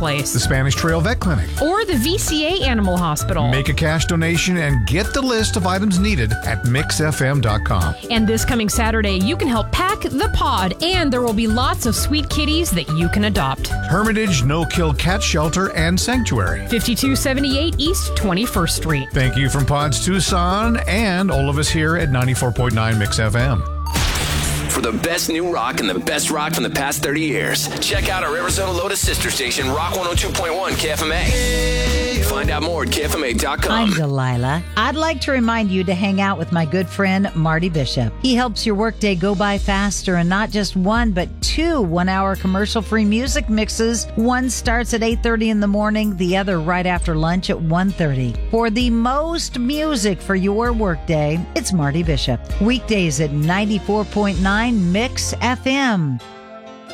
Place. The Spanish Trail Vet Clinic. Or the VCA Animal Hospital. Make a cash donation and get the list of items needed at mixfm.com. And this coming Saturday, you can help pack the pod, and there will be lots of sweet kitties that you can adopt. Hermitage No-Kill Cat Shelter and Sanctuary. 5278 East 21st Street. Thank you from Pods Tucson and all of us here at 94.9 Mix FM. For the best new rock and the best rock from the past 30 years, check out our Arizona Lotus sister station, Rock 102.1 KFMA. Find out more at KFMA.com. I'm Delilah. I'd like to remind you to hang out with my good friend, Marty Bishop. He helps your workday go by faster, and not just one, but two 1-hour commercial-free music mixes. One starts at 8:30 in the morning, the other right after lunch at 1:30. For the most music for your workday, it's Marty Bishop. Weekdays at 94.9 Mix FM.